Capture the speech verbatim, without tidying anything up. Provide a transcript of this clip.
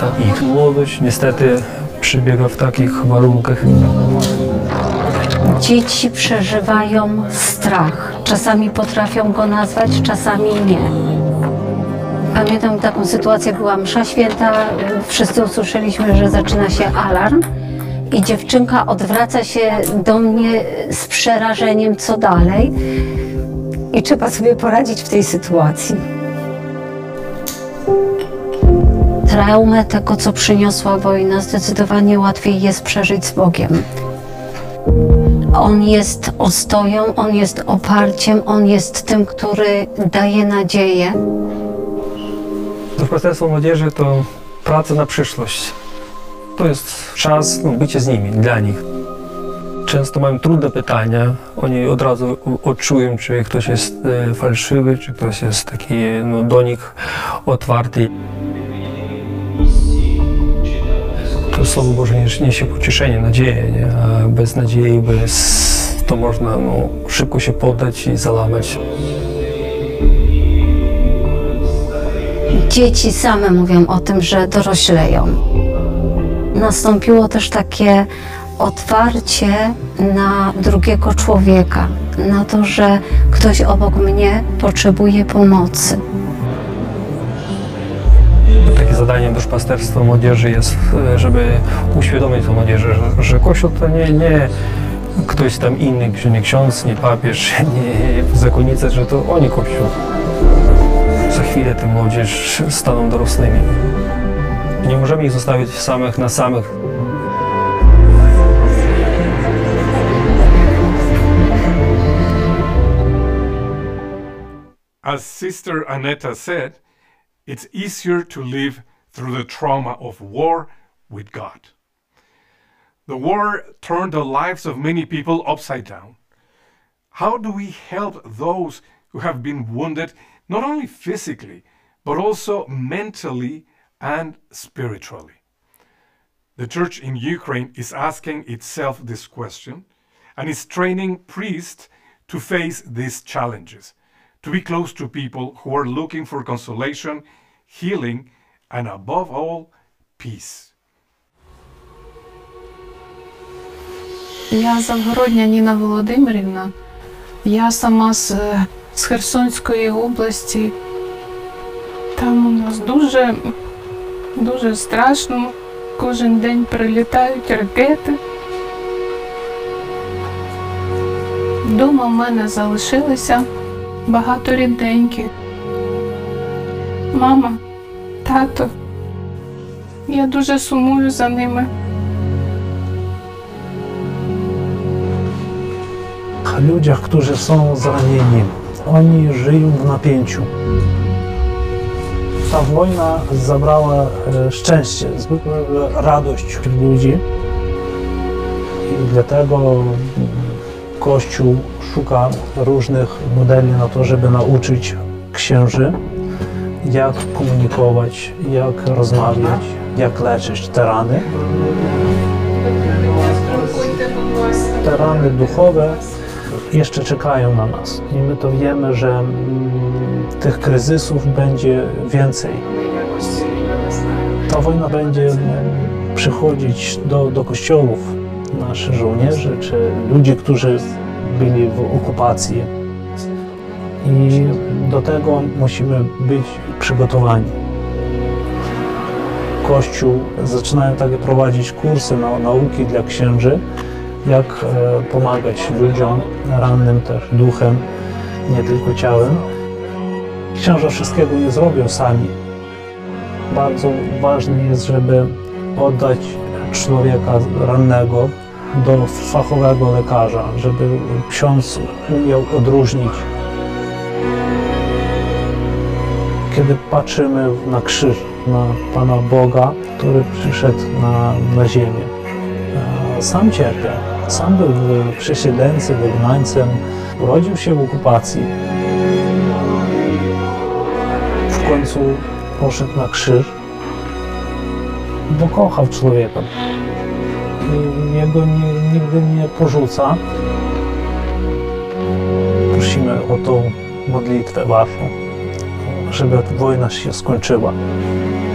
świata. Ich młodość niestety przebiega w takich warunkach. Dzieci przeżywają strach. Czasami potrafią go nazwać, czasami nie. Pamiętam taką sytuację, była msza święta, wszyscy usłyszeliśmy, że zaczyna się alarm i dziewczynka odwraca się do mnie z przerażeniem, co dalej. I trzeba sobie poradzić w tej sytuacji. Traumę tego, co przyniosła wojna, zdecydowanie łatwiej jest przeżyć z Bogiem. On jest ostoją, On jest oparciem, On jest tym, który daje nadzieję. Duszpasterstwo młodzieży to praca na przyszłość. To jest czas no, bycia z nimi, dla nich. Często mają trudne pytania, oni od razu odczują, czy ktoś jest e, fałszywy, czy ktoś jest taki no, do nich otwarty. To Słowo Boże niesie pocieszenie, nadzieję, nie? A bez nadziei, bez, to można no, szybko się poddać i załamać. Dzieci same mówią o tym, że dorośleją. Nastąpiło też takie otwarcie na drugiego człowieka, na to, że ktoś obok mnie potrzebuje pomocy. Takie zadanie duszpasterstwa młodzieży jest, żeby uświadomić tę młodzieży, że, że Kościół to nie, nie ktoś tam inny, nie ksiądz, nie papież, nie zakonnica, że to oni Kościół. Za chwilę tę młodzież staną dorosłymi. Nie możemy ich zostawić samych na samych. As Sister Aneta said, it's easier to live through the trauma of war with God. The war turned the lives of many people upside down. How do we help those who have been wounded, not only physically, but also mentally and spiritually? The church in Ukraine is asking itself this question and is training priests to face these challenges, to be close to people who are looking for consolation, healing, and above all, peace. Я Завгородня Ніна Володимирівна. Я сама з, з Херсонської області. Там у нас дуже, дуже страшно. Кожен день прилітають ракети. Дома в мене залишилися багато рідненьких. Мама, тато. Я дуже сумую за ними. Ludziach, którzy są zranieni, oni żyją w napięciu. Ta wojna zabrała szczęście, zwykłą radość wśród ludzi i dlatego Kościół szuka różnych modeli na to, żeby nauczyć księży, jak komunikować, jak rozmawiać, jak leczyć te rany. Te rany duchowe jeszcze czekają na nas i my to wiemy, że mm, tych kryzysów będzie więcej. Ta wojna będzie mm, przychodzić do, do kościołów naszych żołnierzy czy ludzi, którzy byli w okupacji i do tego musimy być przygotowani. Kościół zaczynają takie prowadzić kursy na, nauki dla księży, jak e, pomagać ludziom rannym też duchem, nie tylko ciałem. Księża wszystkiego nie zrobią sami. Bardzo ważne jest, żeby oddać człowieka rannego do fachowego lekarza, żeby ksiądz umiał odróżnić. Kiedy patrzymy na krzyż, na Pana Boga, który przyszedł na, na ziemię, sam cierpiał. Sam był przesiedleńcem, wygnańcem, urodził się w okupacji. W końcu poszedł na krzyż, bo kochał człowieka. I jego nie, nigdy nie porzuca. Prosimy o tą modlitwę waszą, żeby wojna się skończyła.